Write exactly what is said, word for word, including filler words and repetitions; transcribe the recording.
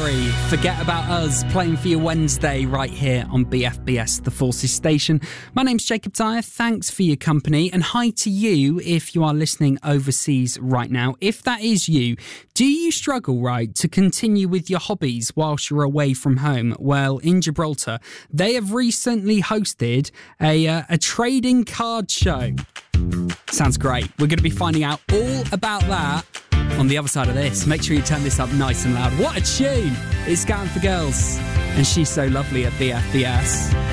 Berry, Forget About Us, playing for your Wednesday right here on B F B S, the Forces station. My name's Jacob Dyer, thanks for your company, and hi to you if you are listening overseas right now. If that is you, do you struggle, right, to continue with your hobbies whilst you're away from home? Well, in Gibraltar, they have recently hosted a, uh, a trading card show. Sounds great. We're going to be finding out all about that on the other side of this. Make sure you turn this up nice and loud. What a tune! It's Scouting for Girls, and she's so lovely at B F B S.